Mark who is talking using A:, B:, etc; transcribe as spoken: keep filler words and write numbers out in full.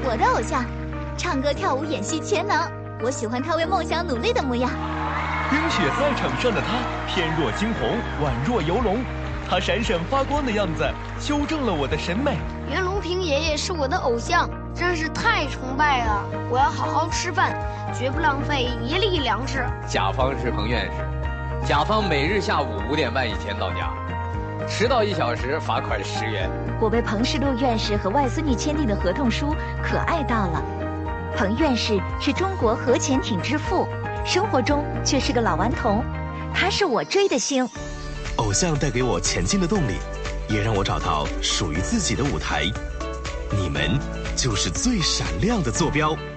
A: 我的偶像，唱歌、跳舞、演戏全能。我喜欢他为梦想努力的模样。
B: 冰雪赛场上的他，翩若惊鸿，宛若游龙。他闪闪发光的样子，修正了我的审美。
C: 袁隆平爷爷是我的偶像，真是太崇拜了。我要好好吃饭，绝不浪费一粒粮食。
D: 甲方是彭院士，甲方每日下午五点半以前到家，迟到一小时罚款十元。
E: 我被彭世禄院士和外孙女签订的合同书可爱到了。彭院士是中国核潜艇之父，生活中却是个老顽童。他是我追的星。
F: 偶像带给我前进的动力，也让我找到属于自己的舞台。你们就是最闪亮的坐标。